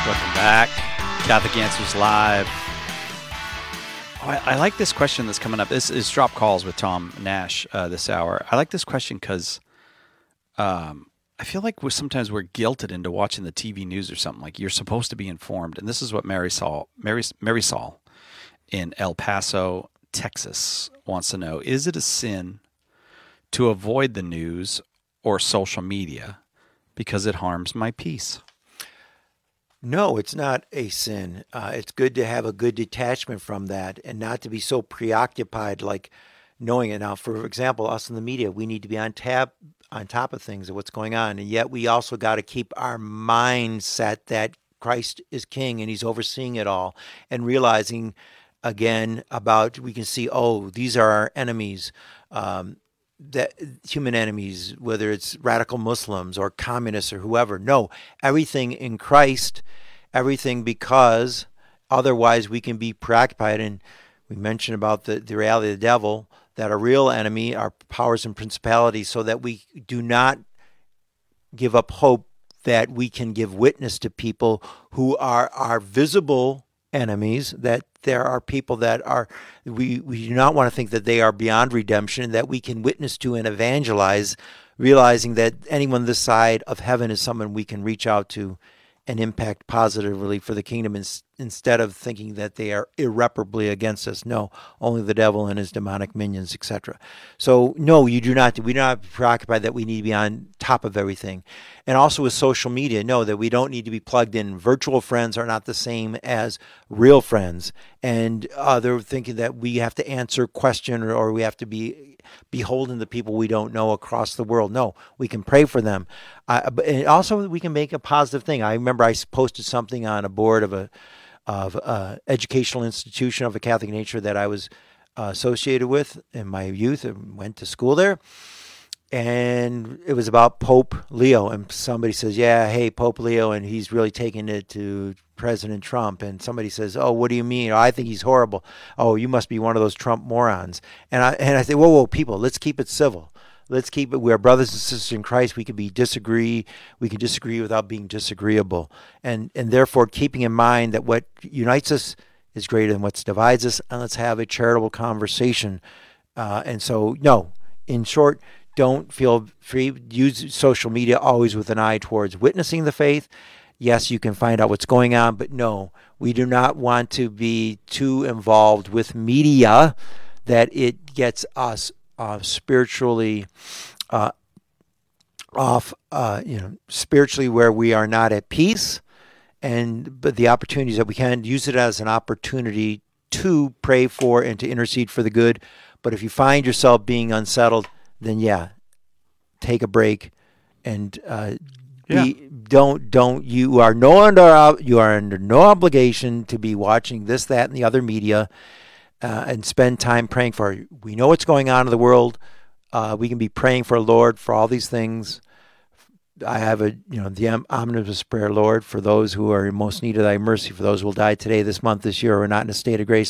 Welcome back. Catholic Answers Live. Oh, I like this question that's coming up. This is Drop Calls with Tom Nash this hour. I like this question because I feel like sometimes we're guilted into watching the TV news or something. Like, you're supposed to be informed. And this is what Mary Saul in El Paso, Texas wants to know. Is it a sin to avoid the news or social media because it harms my peace? No, it's not a sin. It's good to have a good detachment from that and not to be so preoccupied, like knowing it. Now, for example, us in the media, we need to be on top of things, of what's going on. And yet we also got to keep our mindset that Christ is king and he's overseeing it all, and realizing again we can see, these are our enemies. That human enemies, whether it's radical Muslims or communists or whoever. No, everything in Christ, everything, because otherwise we can be preoccupied. And we mentioned about the reality of the devil, that a real enemy are powers and principalities, so that we do not give up hope that we can give witness to people who are our visible enemies, that there are people that are, we do not want to think that they are beyond redemption, that we can witness to and evangelize, realizing that anyone this side of heaven is someone we can reach out to and impact positively for the kingdom, instead of thinking that they are irreparably against us. No, only the devil and his demonic minions, etc. So no, we do not preoccupied that we need to be on top of everything. And also with social media, know that we don't need to be plugged in. Virtual friends are not the same as real friends. And they're thinking that we have to answer question or we have to be beholden to people we don't know across the world. No, we can pray for them. But also we can make a positive thing. I remember I posted something on a board of a educational institution of a Catholic nature that I was associated with in my youth and went to school there. And it was about Pope Leo. And somebody says, yeah, hey, Pope Leo, and he's really taking it to President Trump. And somebody says, oh, what do you mean? Oh, I think he's horrible. Oh, you must be one of those Trump morons. And I say, whoa, people, let's keep it civil. Let's keep it. We're brothers and sisters in Christ. We can disagree without being disagreeable. And therefore, keeping in mind that what unites us is greater than what divides us. And let's have a charitable conversation. And so, no, in short, don't feel free. Use social media always with an eye towards witnessing the faith. Yes, you can find out what's going on, but no, we do not want to be too involved with media that it gets us spiritually off, spiritually, where we are not at peace. But the opportunities that we can use it as an opportunity to pray for and to intercede for the good. But if you find yourself being unsettled, then take a break and you are under no obligation to be watching this, that, and the other media and spend time praying for it. We know what's going on in the world. We can be praying for Lord for all these things. I have the omnibus prayer, Lord, for those who are in most need of thy mercy, for those who will die today, this month, this year, or are not in a state of grace.